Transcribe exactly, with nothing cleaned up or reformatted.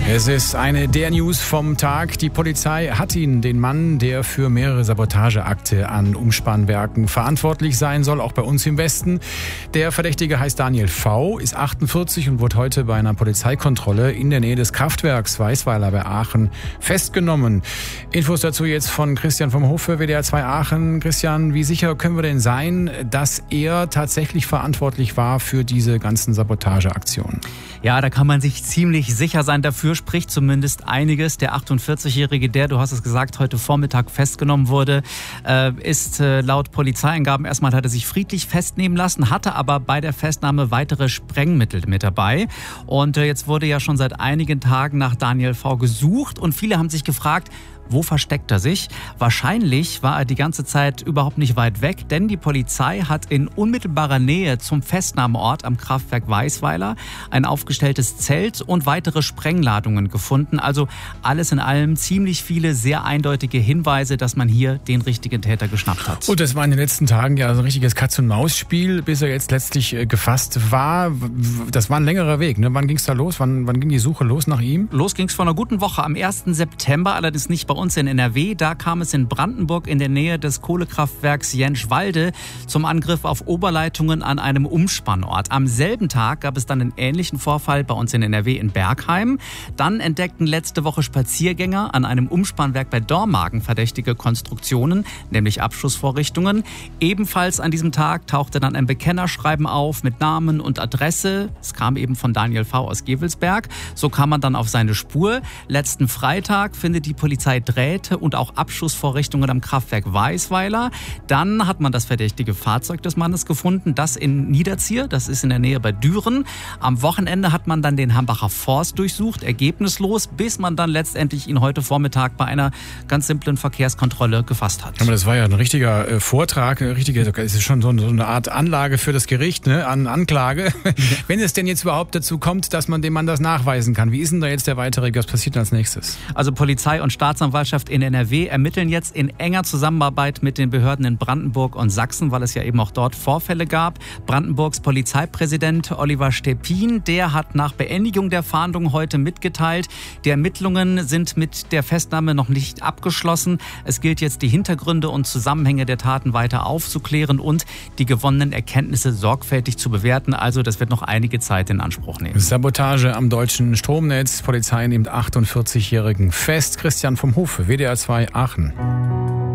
Es ist eine der News vom Tag. Die Polizei hat ihn, den Mann, der für mehrere Sabotageakte an Umspannwerken verantwortlich sein soll, auch bei uns im Westen. Der Verdächtige heißt Daniel V., ist achtundvierzig und wurde heute bei einer Polizeikontrolle in der Nähe des Kraftwerks Weisweiler bei Aachen festgenommen. Infos dazu jetzt von Christian vom Hofe, W D R zwei Aachen. Christian, wie sicher können wir denn sein, dass er tatsächlich verantwortlich war für diese ganzen Sabotageaktionen? Ja, da kann man sich ziemlich sicher sein. Dafür spricht zumindest einiges. Der achtundvierzigjährige, der, du hast es gesagt, heute Vormittag festgenommen wurde, ist laut Polizeiangaben, erstmal hat er sich friedlich festnehmen lassen, hatte aber bei der Festnahme weitere Sprengmittel mit dabei. Und jetzt wurde ja schon seit einigen Tagen nach Daniel V. gesucht und viele haben sich gefragt, wo versteckt er sich? Wahrscheinlich war er die ganze Zeit überhaupt nicht weit weg, denn die Polizei hat in unmittelbarer Nähe zum Festnahmeort am Kraftwerk Weisweiler ein aufgestelltes Zelt und weitere Sprengladungen gefunden. Also alles in allem ziemlich viele sehr eindeutige Hinweise, dass man hier den richtigen Täter geschnappt hat. Und das war in den letzten Tagen ja so ein richtiges Katz-und-Maus-Spiel, bis er jetzt letztlich gefasst war. Das war ein längerer Weg, ne? Wann ging es da los? Wann, wann ging die Suche los nach ihm? Los ging es vor einer guten Woche, am ersten September, allerdings nicht bei uns in N R W. Da kam es in Brandenburg in der Nähe des Kohlekraftwerks Jänschwalde zum Angriff auf Oberleitungen an einem Umspannort. Am selben Tag gab es dann einen ähnlichen Vorfall bei uns in N R W in Bergheim. Dann entdeckten letzte Woche Spaziergänger an einem Umspannwerk bei Dormagen verdächtige Konstruktionen, nämlich Abschussvorrichtungen. Ebenfalls an diesem Tag tauchte dann ein Bekennerschreiben auf mit Namen und Adresse. Es kam eben von Daniel V. aus Gevelsberg. So kam man dann auf seine Spur. Letzten Freitag findet die Polizei Drähte und auch Abschussvorrichtungen am Kraftwerk Weisweiler. Dann hat man das verdächtige Fahrzeug des Mannes gefunden, das in Niederzier, das ist in der Nähe bei Düren. Am Wochenende hat man dann den Hambacher Forst durchsucht, ergebnislos, bis man dann letztendlich ihn heute Vormittag bei einer ganz simplen Verkehrskontrolle gefasst hat. Aber das war ja ein richtiger äh, Vortrag, ein richtiger, es ist schon so, so eine Art Anlage für das Gericht, ne, an Anklage. Wenn es denn jetzt überhaupt dazu kommt, dass man dem Mann das nachweisen kann, wie ist denn da jetzt der weitere, was passiert als nächstes? Also Polizei und Staatsanwaltschaft in N R W ermitteln jetzt in enger Zusammenarbeit mit den Behörden in Brandenburg und Sachsen, weil es ja eben auch dort Vorfälle gab. Brandenburgs Polizeipräsident Oliver Stepin, der hat nach Beendigung der Fahndung heute mitgeteilt, die Ermittlungen sind mit der Festnahme noch nicht abgeschlossen. Es gilt jetzt, die Hintergründe und Zusammenhänge der Taten weiter aufzuklären und die gewonnenen Erkenntnisse sorgfältig zu bewerten. Also das wird noch einige Zeit in Anspruch nehmen. Sabotage am deutschen Stromnetz. Polizei nimmt achtundvierzigjährigen fest. Christian vom Hofe, W D R zwei Aachen.